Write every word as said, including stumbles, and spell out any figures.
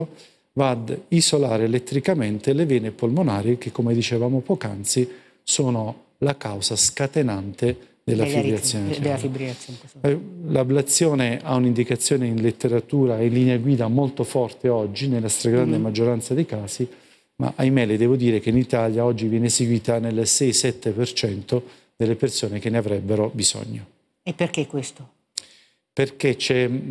va ad isolare elettricamente le vene polmonari che, come dicevamo poc'anzi, sono la causa scatenante della fibrillazione atriale. L'ablazione ha un'indicazione in letteratura e in linea guida molto forte oggi, nella stragrande mm-hmm. maggioranza dei casi, ma ahimè le devo dire che in Italia oggi viene eseguita nel sei sette per cento delle persone che ne avrebbero bisogno. E perché questo? Perché c'è